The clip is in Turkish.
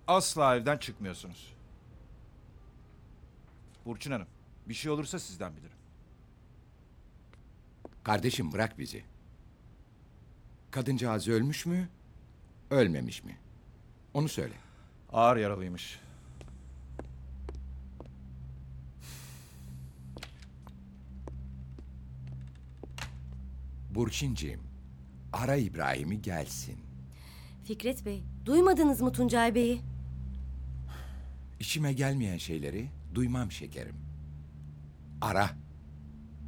asla evden çıkmıyorsunuz. Burçin Hanım, bir şey olursa sizden bilirim. Kardeşim bırak bizi. Kadıncağız ölmüş mü, ölmemiş mi? Onu söyle. Ağır yaralıymış. Burçinciğim, ara İbrahim'i gelsin. Fikret Bey, duymadınız mı Tuncay Bey'i? İçime gelmeyen şeyleri duymam şekerim. Ara.